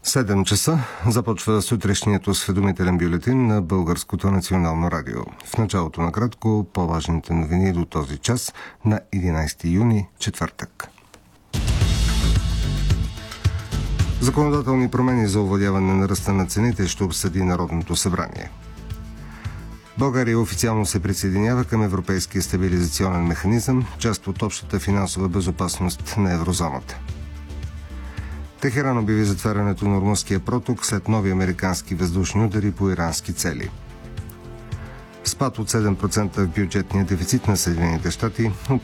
7 часа започва сутрешният осведомителен бюлетин на Българското национално радио. В началото на кратко по-важните новини до този час на 11 юни, четвъртък. Законодателни промени за овладяване на ръста на цените ще обсъди Народното събрание. България официално се присъединява към Европейския стабилизационен механизъм, част от общата финансова безопасност на еврозоната. Техеран обяви затварянето на Ормузския проток след нови американски въздушни удари по ирански цели. Спад от 7% в бюджетния дефицит на Съединените щати от